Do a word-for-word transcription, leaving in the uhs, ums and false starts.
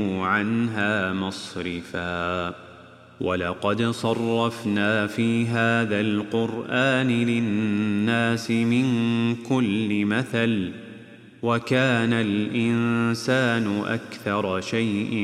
عنها مصرفا ولقد صرفنا في هذا القرآن للناس من كل مثل وكان الإنسان أكثر شيء